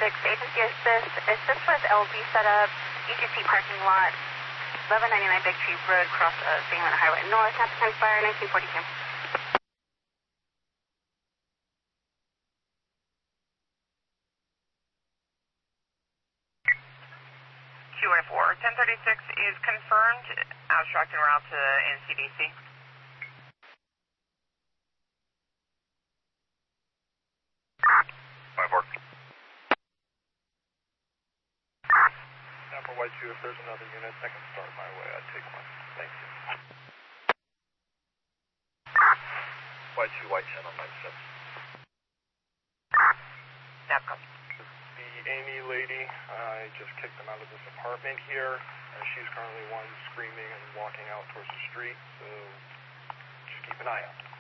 Agency Assist. Assist with LB setup, ETC parking lot, 1199 Big Tree Road, cross of Bangor Highway North, Napa County Fire, 1942. QA4, 1036 is confirmed, abstract en route to NCDC. Number White 2, if there's another unit that can start my way, I'd take one. Thank you. White 2, White 10 on my 6. NAPCO. The Amy lady, I just kicked them out of this apartment here, and she's currently one screaming and walking out towards the street, so just keep an eye out.